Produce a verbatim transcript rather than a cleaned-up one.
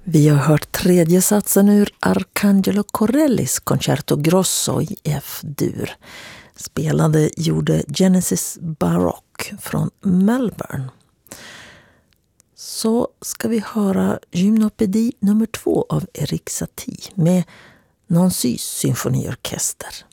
Vi har hört tredje satsen ur Arcangelo Corellis Concerto Grosso i F-dur. Spelade gjorde Genesis Baroque från Melbourne. Så ska vi höra Gymnopédie nummer två av Erik Satie med Nancys symfoniorkester.